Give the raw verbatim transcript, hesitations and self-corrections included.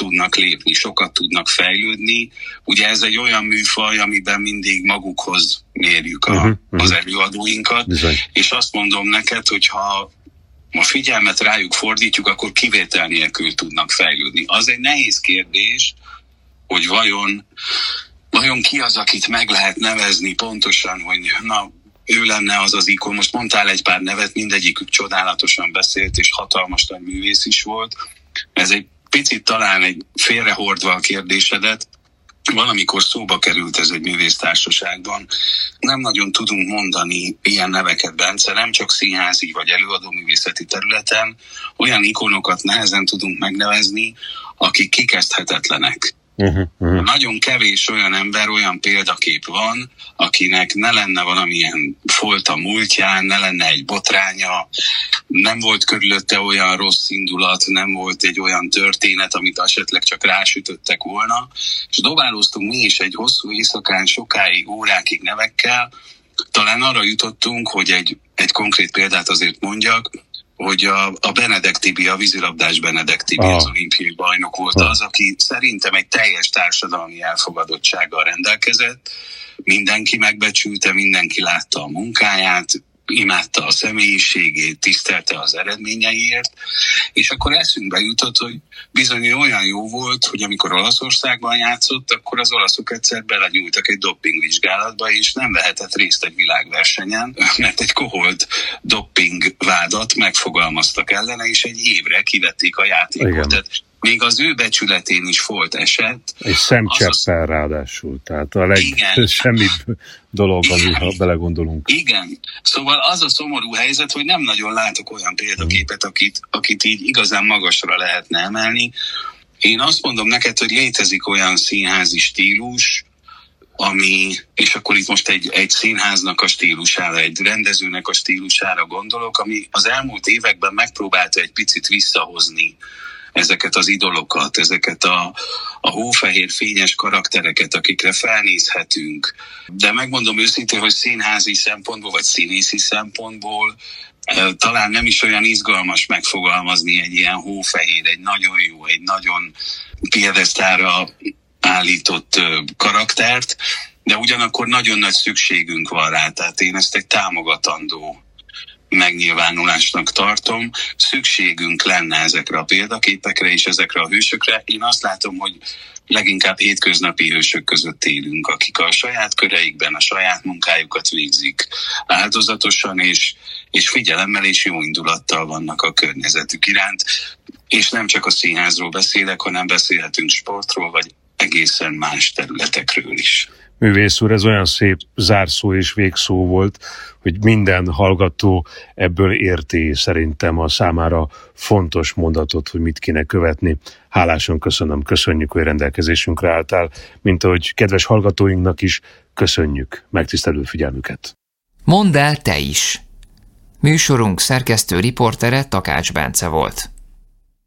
tudnak lépni, sokat tudnak fejlődni. Ugye ez egy olyan műfaj, amiben mindig magukhoz mérjük a, uh-huh, uh-huh. az előadóinkat, bizony. És azt mondom neked, hogy ha a figyelmet rájuk fordítjuk, akkor kivétel nélkül tudnak fejlődni. Az egy nehéz kérdés, hogy vajon, vajon ki az, akit meg lehet nevezni pontosan, hogy na, ő lenne az az ikon. Most mondtál egy pár nevet, mindegyikük csodálatosan beszélt, és hatalmas nagy művész is volt. Ez egy picit talán egy félrehordva a kérdésedet. Valamikor szóba került ez egy művésztársaságban. Nem nagyon tudunk mondani ilyen neveket, Bence, nem csak színházi vagy előadóművészeti területen. Olyan ikonokat nehezen tudunk megnevezni, akik kikezdhetetlenek. Uh-huh, uh-huh. Nagyon kevés olyan ember, olyan példakép van, akinek ne lenne valamilyen folt a múltján, ne lenne egy botránya, nem volt körülötte olyan rossz indulat, nem volt egy olyan történet, amit esetleg csak rásütöttek volna, és dobálóztunk mi is egy hosszú éjszakán, sokáig, órákig nevekkel. Talán arra jutottunk, hogy egy, egy konkrét példát azért mondjak, hogy a, a Benedek Tibi, a vízilabdás Benedek Tibi, ah. az olimpiai bajnok volt ah. az, aki szerintem egy teljes társadalmi elfogadottsággal rendelkezett. Mindenki megbecsülte, mindenki látta a munkáját, imádta a személyiségét, tisztelte az eredményeiért, és akkor eszünkbe jutott, hogy bizony olyan jó volt, hogy amikor Olaszországban játszott, akkor az olaszok egyszer belenyúltak egy doppingvizsgálatba, és nem vehetett részt egy világversenyen, mert egy koholt dopping vádat megfogalmaztak ellene, és egy évre kivették a játékot. Tehát még az ő becsületén is volt eset. És szemcseppel az... ráadásul, tehát a legsemmibb dolog, ha belegondolunk. Igen, szóval az a szomorú helyzet, hogy nem nagyon látok olyan példaképet, akit, akit így igazán magasra lehetne emelni. Én azt mondom neked, hogy létezik olyan színházi stílus, ami, és akkor itt most egy, egy színháznak a stílusára, egy rendezőnek a stílusára gondolok, ami az elmúlt években megpróbálta egy picit visszahozni ezeket az idolokat, ezeket a, a hófehér fényes karaktereket, akikre felnézhetünk. De megmondom őszintén, hogy színházi szempontból, vagy színészi szempontból talán nem is olyan izgalmas megfogalmazni egy ilyen hófehér, egy nagyon jó, egy nagyon piedesztára állított karaktert, de ugyanakkor nagyon nagy szükségünk van rá, tehát én ezt egy támogatandó megnyilvánulásnak tartom. Szükségünk lenne ezekre a példaképekre és ezekre a hősökre. Én azt látom, hogy leginkább hétköznapi hősök között élünk, akik a saját köreikben a saját munkájukat végzik áldozatosan, és, és figyelemmel és jó indulattal vannak a környezetük iránt. És nem csak a színházról beszélek, hanem beszélhetünk sportról, vagy egészen más területekről is. Művész úr, ez olyan szép zárszó és végszó volt, hogy minden hallgató ebből érti szerintem a számára fontos mondatot, hogy mit kéne követni. Hálásan köszönöm, köszönjük, hogy rendelkezésünkre álltál, mint ahogy kedves hallgatóinknak is köszönjük megtisztelő figyelmüket. Mondd el te is! Műsorunk szerkesztő riportere Takács Bence volt.